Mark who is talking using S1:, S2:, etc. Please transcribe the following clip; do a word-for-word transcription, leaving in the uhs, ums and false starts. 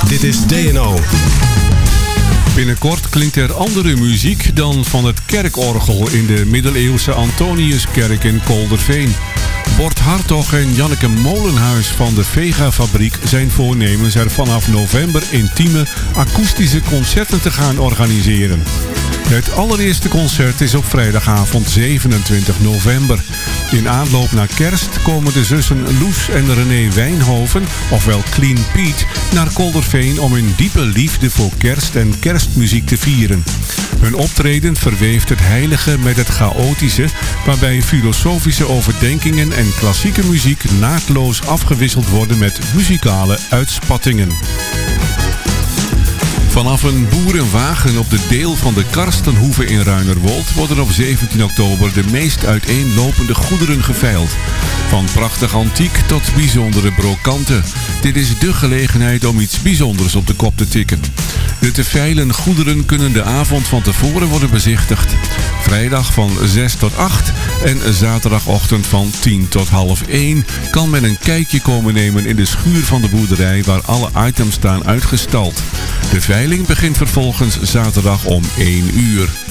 S1: Dit is D en O.
S2: Binnenkort klinkt er andere muziek dan van het kerkorgel in de middeleeuwse Antoniuskerk in Kolderveen. Bort Hartog en Janneke Molenhuis van de Vega-fabriek zijn voornemens er vanaf november intieme akoestische concerten te gaan organiseren. Het allereerste concert is op vrijdagavond zevenentwintig november. In aanloop naar kerst komen de zussen Loes en René Wijnhoven, ofwel Clean Piet, naar Kolderveen om hun diepe liefde voor kerst en kerstmuziek te vieren. Hun optreden verweeft het heilige met het chaotische, waarbij filosofische overdenkingen en klassieke muziek naadloos afgewisseld worden met muzikale uitspattingen. Vanaf een boerenwagen op de deel van de Karstenhoeve in Ruinerwold worden op zeventien oktober de meest uiteenlopende goederen geveild. Van prachtig antiek tot bijzondere brokanten. Dit is dé gelegenheid om iets bijzonders op de kop te tikken. De te veilen goederen kunnen de avond van tevoren worden bezichtigd. Vrijdag van zes tot acht en zaterdagochtend van tien tot half één kan men een kijkje komen nemen in de schuur van de boerderij waar alle items staan uitgestald. De veiling begint vervolgens zaterdag om één uur.